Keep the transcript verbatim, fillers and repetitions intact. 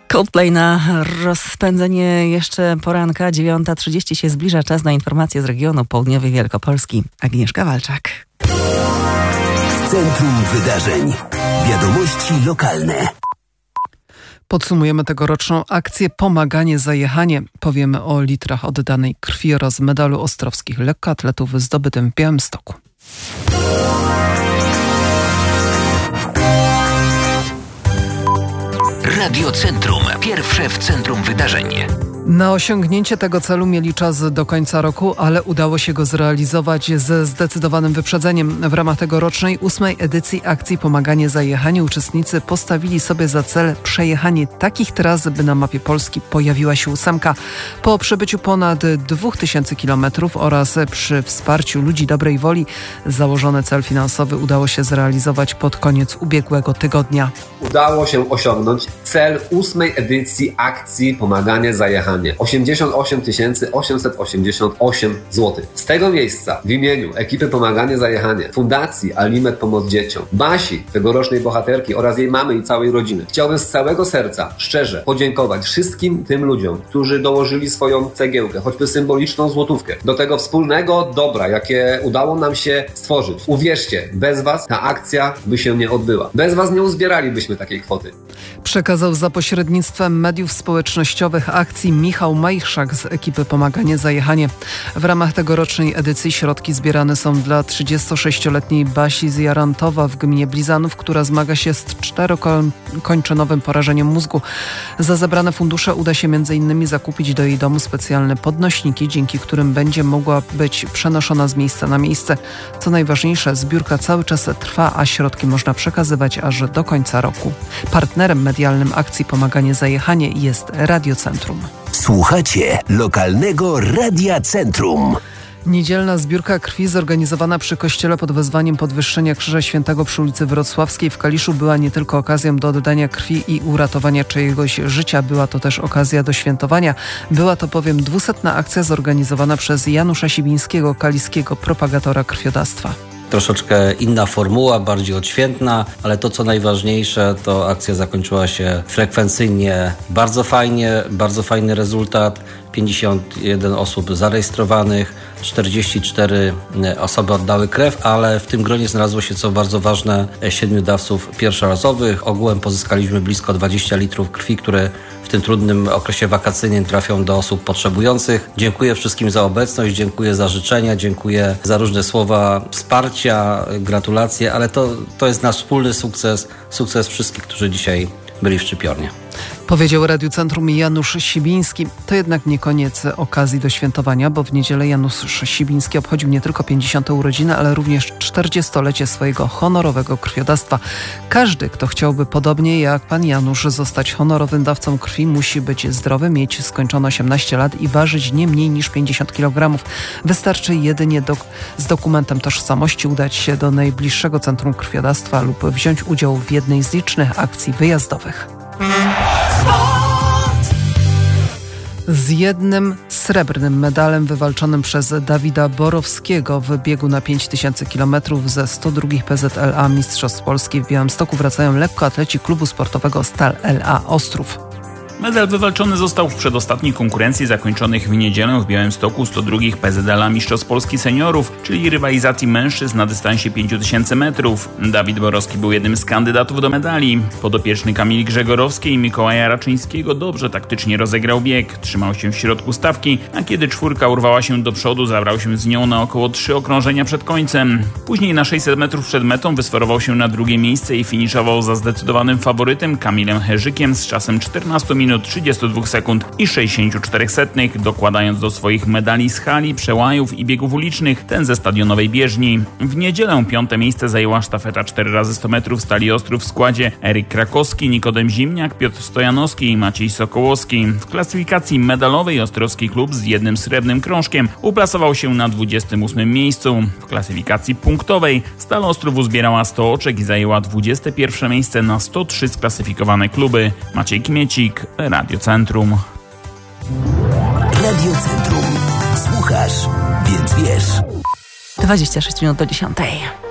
Coldplay na rozpędzenie jeszcze poranka. dziewiąta trzydzieści się zbliża. Czas na informacje z regionu południowej Wielkopolski. Agnieszka Walczak. Centrum Wydarzeń. Wiadomości lokalne. Podsumujemy tegoroczną akcję Pomaganie za jechanie. Powiemy o litrach oddanej krwi oraz medalu ostrowskich lekkoatletów zdobytym w Białymstoku. Radio Centrum. Pierwsze w centrum wydarzeń. Na osiągnięcie tego celu mieli czas do końca roku, ale udało się go zrealizować ze zdecydowanym wyprzedzeniem. W ramach tegorocznej ósmej edycji akcji Pomaganie za jechanie uczestnicy postawili sobie za cel przejechanie takich tras, by na mapie Polski pojawiła się ósemka. Po przebyciu ponad dwóch tysięcy kilometrów oraz przy wsparciu ludzi dobrej woli założony cel finansowy udało się zrealizować pod koniec ubiegłego tygodnia. Udało się osiągnąć cel ósmej edycji akcji Pomaganie za jechanie. osiemdziesiąt osiem tysięcy osiemset osiemdziesiąt osiem złotych. Z tego miejsca w imieniu ekipy Pomaganie za jechanie, Fundacji Alimet Pomoc Dzieciom, Basi, tegorocznej bohaterki oraz jej mamy i całej rodziny chciałbym z całego serca, szczerze podziękować wszystkim tym ludziom, którzy dołożyli swoją cegiełkę, choćby symboliczną złotówkę, do tego wspólnego dobra, jakie udało nam się stworzyć. Uwierzcie, bez Was ta akcja by się nie odbyła. Bez Was nie uzbieralibyśmy takiej kwoty. Przekazał za pośrednictwem mediów społecznościowych akcji Michał Majchrzak z ekipy Pomaganie za jechanie. W ramach tegorocznej edycji środki zbierane są dla trzydziestosześcioletniej Basi z Jarantowa w gminie Blizanów, która zmaga się z czterokończynowym porażeniem mózgu. Za zebrane fundusze uda się między innymi zakupić do jej domu specjalne podnośniki, dzięki którym będzie mogła być przenoszona z miejsca na miejsce. Co najważniejsze, zbiórka cały czas trwa, a środki można przekazywać aż do końca roku. Partnerem medialnym akcji Pomaganie za jechanie jest Radio Centrum. Słuchacie lokalnego Radia Centrum. Niedzielna zbiórka krwi zorganizowana przy kościele pod wezwaniem podwyższenia Krzyża Świętego przy ulicy Wrocławskiej w Kaliszu była nie tylko okazją do oddania krwi i uratowania czyjegoś życia, była to też okazja do świętowania. Była to bowiem dwusetna akcja zorganizowana przez Janusza Sibińskiego, kaliskiego propagatora krwiodawstwa. Troszeczkę inna formuła, bardziej odświętna, ale to co najważniejsze, to akcja zakończyła się frekwencyjnie bardzo fajnie, bardzo fajny rezultat. pięćdziesiąt jeden osób zarejestrowanych, czterdzieści cztery osoby oddały krew, ale w tym gronie znalazło się, co bardzo ważne, siedmiu dawców pierwszorazowych. Ogółem pozyskaliśmy blisko dwadzieścia litrów krwi, które w tym trudnym okresie wakacyjnym trafią do osób potrzebujących. Dziękuję wszystkim za obecność, dziękuję za życzenia, dziękuję za różne słowa wsparcia, gratulacje, ale to, to jest nasz wspólny sukces, sukces wszystkich, którzy dzisiaj byli w Szczypiornie. Powiedział Radiu Centrum Janusz Sibiński. To jednak nie koniec okazji do świętowania, bo w niedzielę Janusz Sibiński obchodził nie tylko pięćdziesiąte urodziny, ale również czterdziestolecie swojego honorowego krwiodawstwa. Każdy, kto chciałby podobnie jak pan Janusz zostać honorowym dawcą krwi, musi być zdrowy, mieć skończone osiemnaście lat i ważyć nie mniej niż pięćdziesiąt kilogramów. Wystarczy jedynie do, z dokumentem tożsamości udać się do najbliższego centrum krwiodawstwa lub wziąć udział w jednej z licznych akcji wyjazdowych. Z jednym srebrnym medalem wywalczonym przez Dawida Borowskiego w biegu na pięć tysięcy kilometrów ze sto drugiego P Z L A Mistrzostw Polski w Białymstoku wracają lekkoatleci klubu sportowego Stal L A Ostrów. Medal wywalczony został w przedostatniej konkurencji zakończonych w niedzielę w Białymstoku sto drugiego P Z L A Mistrzostw Polski Seniorów, czyli rywalizacji mężczyzn na dystansie pięć tysięcy metrów. Dawid Borowski był jednym z kandydatów do medali. Podopieczny Kamili Grzegorowskiej i Mikołaja Raczyńskiego dobrze taktycznie rozegrał bieg. Trzymał się w środku stawki, a kiedy czwórka urwała się do przodu, zabrał się z nią na około trzy okrążenia przed końcem. Później na sześćset metrów przed metą wysferował się na drugie miejsce i finiszował za zdecydowanym faworytem Kamilem Herzykiem z czasem czternaście minut trzydzieści dwa sekund i sześćdziesiąt cztery setnych, dokładając do swoich medali z hali, przełajów i biegów ulicznych ten ze stadionowej bieżni. W niedzielę piąte miejsce zajęła sztafeta cztery razy sto metrów Stali Ostrów w składzie Eryk Krakowski, Nikodem Zimniak, Piotr Stojanowski i Maciej Sokołowski. W klasyfikacji medalowej Ostrowski klub z jednym srebrnym krążkiem uplasował się na dwudziestym ósmym miejscu. W klasyfikacji punktowej Stal Ostrów uzbierała sto oczek i zajęła dwudzieste pierwsze miejsce na sto trzy sklasyfikowane kluby. Maciej Kmiecik, Radio Centrum. Radio Centrum. Słuchasz, więc wiesz. dwadzieścia sześć minut do dziesiątej.